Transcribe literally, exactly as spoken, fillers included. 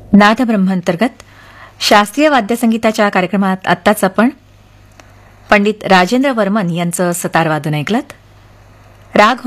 नादब्रह्मांतर्गत शास्त्रीय वाद्यसंगीताच्या कार्यक्रमात आत्ताच आपण पंडित राजेंद्र वर्मन यांचं सतार वादन ऐकलत. राग